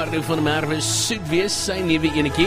Ricardo van der Merwe soet wees, sy nuwe enetjie.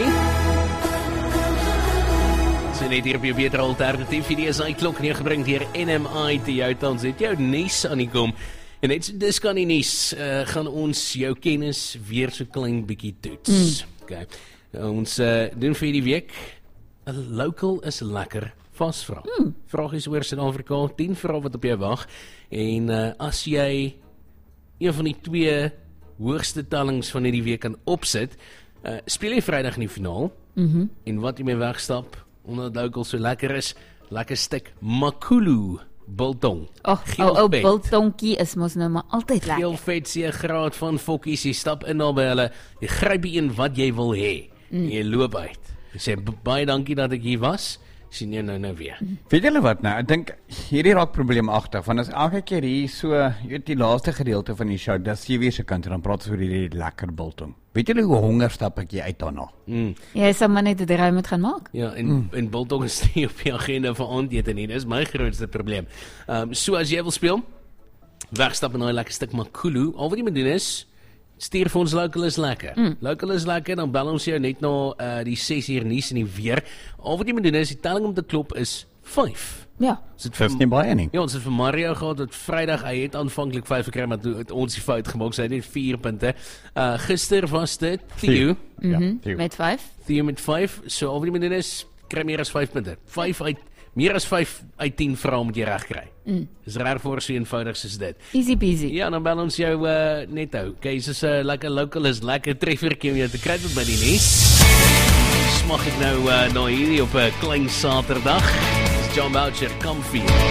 So net hier op jou beter alternatief, hierdie is hy klok neergebring deur NMI te jou tans, het jou nuus aan die kom. En net so dis kan die nuus, gaan ons jou kennis weer so klein bietjie toets. Okay. Ons doen vir die week, 'n local is lekker vasvra. Vraag is oor Suid-Afrika, 10 vrae wat op jou wag, en as jy een van die 2 hoogste tellings van hierdie week kan opsit, speel jy Vrydag in die finaal, en wat jy mee wegstap, omdat local so lekker is, lekker stuk makulu biltong. Ou biltongkie is mos nou maar altyd lekker. Heel vet, se graad van fokkies, jy stap in na by hulle, jy gryp die een wat jy wil hê, en jy loop uit. Jy sê, baie dankie dat ek hier was, sien jy nou weer. Weet julle wat nou, ek dink hierdie raak probleemagtig, want as elke keer hier so, jy weet die laaste gedeelte van die show, dis jy weer se kant en dan praat ons oor hierdie lekker biltong. Weet julle hoe honger stap ek jy uit daarna? Jy sal maar net 'n draai moet gaan maak. Ja, en biltong is nie op die agenda vir aandete nie, dis my grootste probleem. So as jy wil speel, wegstap in daai lekker stuk makulu, al wat jy moet doen is, stuur vir ons Local is lekker. Local is lekker, dan bel ons jou net na die 6 uur nuus en die weer. Al wat jy moet doen is, die telling om te klop is 5. Ja. Dis nie baie nie. Ja, ons het vir Mario gehad, dat Vrydag, hy het aanvanklik 5 gekry, maar toe het ons die fout gemaak, sy het net 4 punte. Gister was dit Theo. Theo. Met 5. Theo met 5, so al wat jy moet doen is, kry meer as 5 punte. Meer as 5 uit 10 vrae moet jy reg kry. Dis reg voor so eenvoudig soos dit. Easy peasy. Ja, dan bel ons jou net hou. Okay, soos lekker local is lekker treffertjie om jou te kry tot by die nuus. Smag ek nou na hierdie op 'n klein Saterdag. Dis John Boucher, Comfy.